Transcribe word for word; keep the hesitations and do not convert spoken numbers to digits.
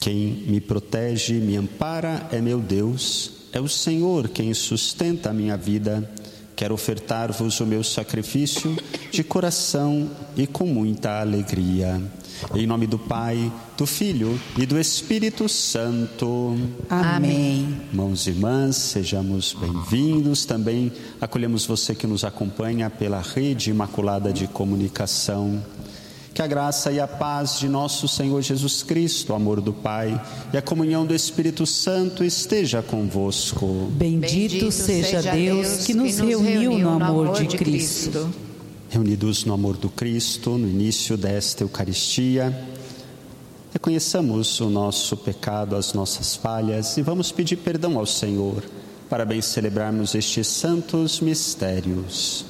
Quem me protege, me ampara é meu Deus. É o Senhor quem sustenta a minha vida. Quero ofertar-vos o meu sacrifício de coração e com muita alegria. Em nome do Pai, do Filho e do Espírito Santo. Amém. Irmãos e irmãs, sejamos bem-vindos. Também acolhemos você que nos acompanha pela Rede Imaculada de Comunicação. Que a graça e a paz de nosso Senhor Jesus Cristo, o amor do Pai e a comunhão do Espírito Santo esteja convosco. Bendito, Bendito seja Deus que nos reuniu no amor de Cristo. Reunidos no amor do Cristo, no início desta Eucaristia, reconheçamos o nosso pecado, as nossas falhas e vamos pedir perdão ao Senhor para bem celebrarmos estes santos mistérios.